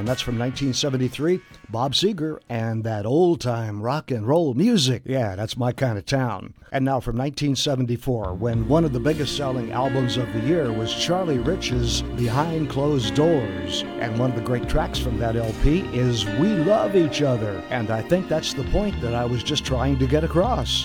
and that's from 1973, Bob Seger and that old-time rock and roll music. Yeah, that's my kind of town. And now from 1974, when one of the biggest selling albums of the year was Charlie Rich's Behind Closed Doors. And one of the great tracks from that LP is We Love Each Other. And I think that's the point that I was just trying to get across.